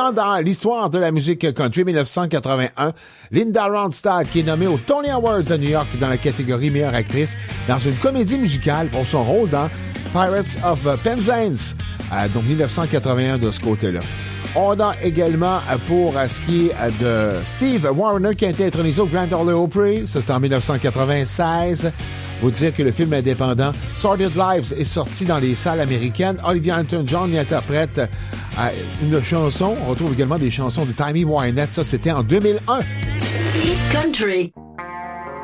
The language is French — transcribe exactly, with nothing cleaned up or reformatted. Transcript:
Maintenant, dans l'histoire de la musique country, dix-neuf cent quatre-vingt-un, Linda Ronstadt, qui est nommée aux Tony Awards à New York dans la catégorie meilleure actrice dans une comédie musicale pour son rôle dans Pirates of Penzance. Euh, donc, dix-neuf cent quatre-vingt-un de ce côté-là. On a également, pour euh, ce qui est de Steve Wariner, qui a été intronisé au Grand Ole Opry. Ça, c'était en dix-neuf cent quatre-vingt-seize. Vous dire que le film indépendant Sordid Lives est sorti dans les salles américaines. Olivia Newton-John y interprète euh, une chanson. On retrouve également des chansons de Tammy Wynette. Ça, c'était en deux mille un. Country.